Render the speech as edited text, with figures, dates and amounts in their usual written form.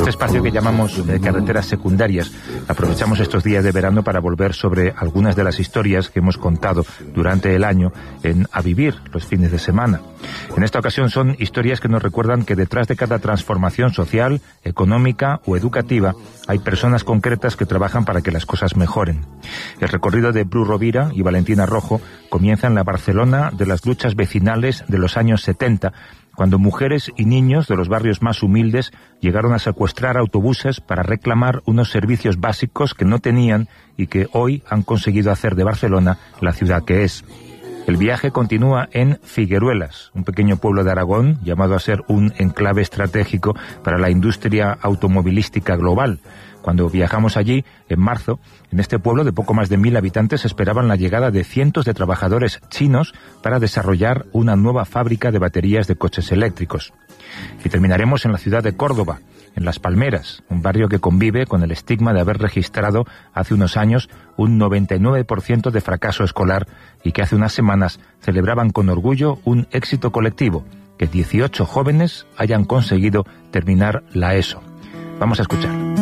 este espacio que llamamos carreteras secundarias. Aprovechamos estos días de verano para volver sobre algunas de las historias que hemos contado durante el año en A Vivir los fines de semana. En esta ocasión son historias que nos recuerdan que detrás de cada transformación social, económica o educativa hay personas concretas que trabajan para que las cosas mejoren. El recorrido de Bru Rovira y Valentina Rojo comienza en la Barcelona de las luchas vecinales de los años 70, cuando mujeres y niños de los barrios más humildes llegaron a secuestrar autobuses para reclamar unos servicios básicos que no tenían y que hoy han conseguido hacer de Barcelona la ciudad que es. El viaje continúa en Figueruelas, un pequeño pueblo de Aragón llamado a ser un enclave estratégico para la industria automovilística global. Cuando viajamos allí, en marzo, en este pueblo de poco más de 1000 habitantes esperaban la llegada de cientos de trabajadores chinos para desarrollar una nueva fábrica de baterías de coches eléctricos. Y terminaremos en la ciudad de Córdoba, en Las Palmeras, un barrio que convive con el estigma de haber registrado hace unos años un 99% de fracaso escolar y que hace unas semanas celebraban con orgullo un éxito colectivo, que 18 jóvenes hayan conseguido terminar la ESO. Vamos a escuchar.